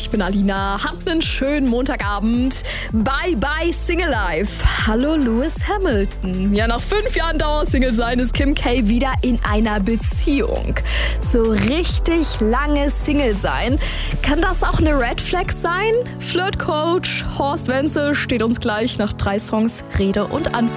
ich bin Alina. Habt einen schönen Montagabend. Bye bye Single Life. Hallo Lewis Hamilton. Ja, nach 5 Jahren Dauersingle sein ist Kim K wieder in einer Beziehung. So richtig lange Single sein. Kann das auch eine Red Flag sein? Flirtcoach Horst Wenzel steht uns gleich nach 3 Songs Rede und Antwort.